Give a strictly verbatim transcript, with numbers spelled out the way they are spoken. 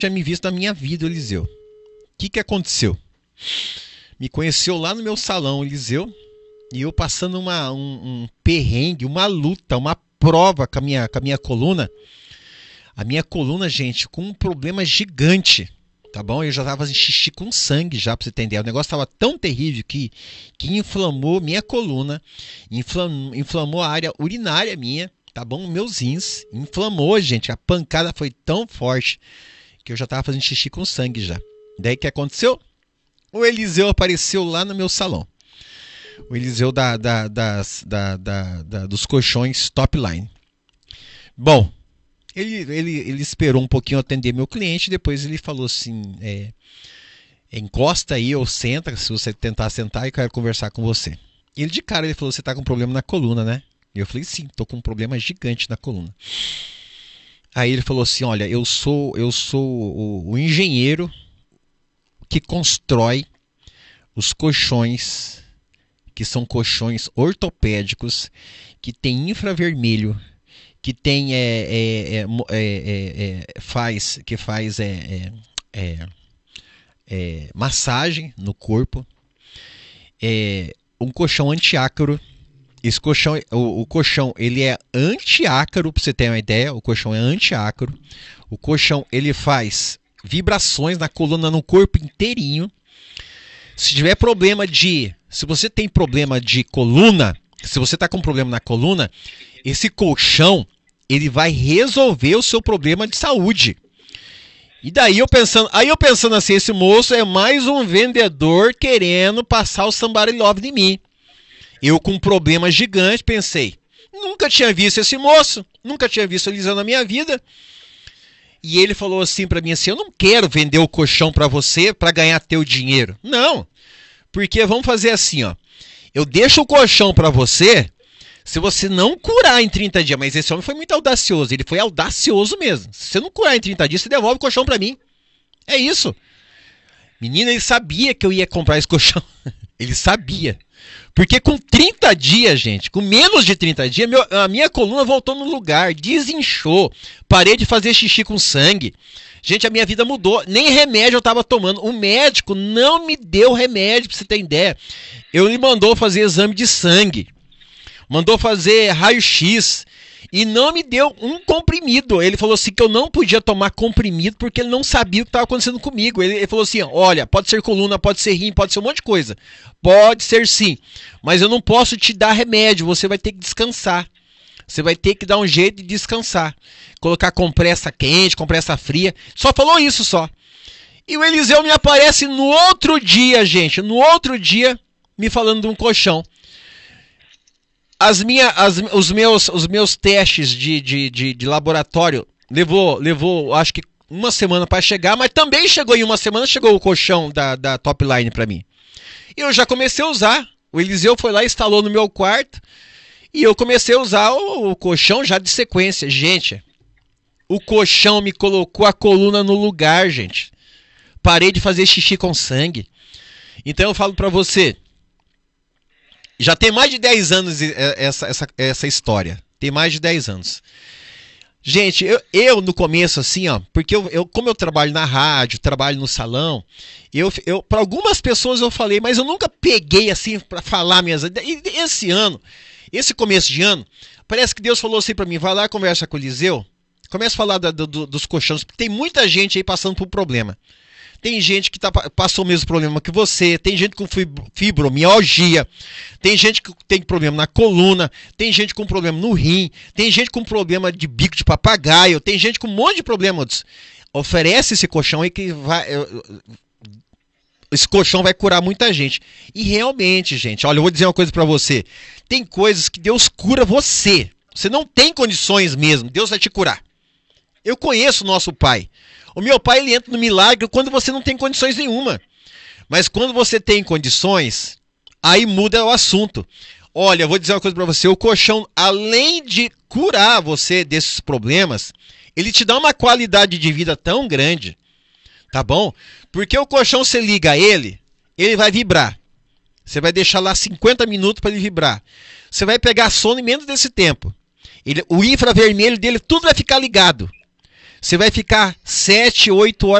tinha me visto na minha vida, o Eliseu. O que que aconteceu? Me conheceu lá no meu salão, o Eliseu, e eu passando uma, um, um perrengue, uma luta, uma prova com a minha, com a minha coluna. A minha coluna, gente, com um problema gigante, tá bom? Eu já tava fazendo xixi com sangue já, pra você entender. O negócio tava tão terrível que, que inflamou minha coluna, inflamou, inflamou a área urinária minha, tá bom? Meus rins, inflamou, gente. A pancada foi tão forte que eu já tava fazendo xixi com sangue já. Daí o que aconteceu? O Eliseu apareceu lá no meu salão. O Eliseu da, da, das, da, da, da, dos colchões top line. Bom, ele, ele, ele esperou um pouquinho atender meu cliente, depois ele falou assim, é, encosta aí ou senta, se você tentar sentar, eu quero conversar com você. Ele de cara ele falou, você tá com problema na coluna, né? E eu falei, sim, tô com um problema gigante na coluna. Aí ele falou assim, olha, eu sou, eu sou o, o engenheiro que constrói os colchões, que são colchões ortopédicos, que tem infravermelho, que tem é, é, é, é, é, faz, que faz é, é, é, massagem no corpo, é, um colchão antiácaro. Esse colchão, o, o colchão ele é antiácaro, para você ter uma ideia, o colchão é antiácaro. O colchão ele faz vibrações na coluna, no corpo inteirinho. Se tiver problema de, se você tem problema de coluna, se você está com problema na coluna, esse colchão ele vai resolver o seu problema de saúde. E daí eu pensando, aí eu pensando assim, esse moço é mais um vendedor querendo passar o somebody love em mim. Eu com um problema gigante pensei, nunca tinha visto esse moço, nunca tinha visto o Eliseu na minha vida. E ele falou assim pra mim assim, eu não quero vender o colchão pra você pra ganhar teu dinheiro. Não, porque vamos fazer assim, ó. Eu deixo o colchão pra você se você não curar em trinta dias. Mas esse homem foi muito audacioso, ele foi audacioso mesmo. Se você não curar em trinta dias, você devolve o colchão pra mim. É isso. Menina, ele sabia que eu ia comprar esse colchão. Ele sabia. Porque com trinta dias, gente, com menos de trinta dias, meu, a minha coluna voltou no lugar, desinchou, parei de fazer xixi com sangue. Gente, a minha vida mudou, nem remédio eu estava tomando. O médico não me deu remédio, pra você ter ideia. Ele me mandou fazer exame de sangue, mandou fazer raio-x e não me deu um comprimido. Ele falou assim que eu não podia tomar comprimido porque ele não sabia o que estava acontecendo comigo. Ele, ele falou assim, olha, pode ser coluna, pode ser rim, pode ser um monte de coisa. Pode ser sim, mas eu não posso te dar remédio, você vai ter que descansar. Você vai ter que dar um jeito de descansar. Colocar compressa quente, compressa fria. Só falou isso só. E o Eliseu me aparece no outro dia, gente, no outro dia, me falando de um colchão. As minha, as, os, meus, os meus testes de, de, de, de laboratório levou, levou, acho que uma semana para chegar, mas também chegou em uma semana, chegou o colchão da, da Top Line para mim. E eu já comecei a usar. O Eliseu foi lá, instalou no meu quarto, e eu comecei a usar o, o colchão já de sequência. Gente, o colchão me colocou a coluna no lugar, gente. Parei de fazer xixi com sangue. Então eu falo para você, já tem mais de dez anos essa, essa, essa história. Tem mais de dez anos. Gente, eu, eu no começo assim, ó, porque eu, eu, como eu trabalho na rádio, trabalho no salão, eu, eu para algumas pessoas eu falei, mas eu nunca peguei assim para falar minhas... E esse ano, esse começo de ano, parece que Deus falou assim para mim, vai lá conversa com o Eliseu, começa a falar da, do, dos colchões, porque tem muita gente aí passando por problema. Tem gente que tá, passou o mesmo problema que você, tem gente com fibromialgia, tem gente que tem problema na coluna, tem gente com problema no rim, tem gente com problema de bico de papagaio, tem gente com um monte de problemas. Oferece esse colchão aí que vai... Esse colchão vai curar muita gente. E realmente, gente, olha, eu vou dizer uma coisa pra você. Tem coisas que Deus cura você. Você não tem condições mesmo, Deus vai te curar. Eu conheço o nosso pai. O meu pai, ele entra no milagre quando você não tem condições nenhuma. Mas quando você tem condições, aí muda o assunto. Olha, eu vou dizer uma coisa para você. O colchão, além de curar você desses problemas, ele te dá uma qualidade de vida tão grande. Tá bom? Porque o colchão, você liga ele, ele vai vibrar. Você vai deixar lá cinquenta minutos para ele vibrar. Você vai pegar sono em menos desse tempo. Ele, o infravermelho dele, tudo vai ficar ligado. Você vai ficar sete, oito horas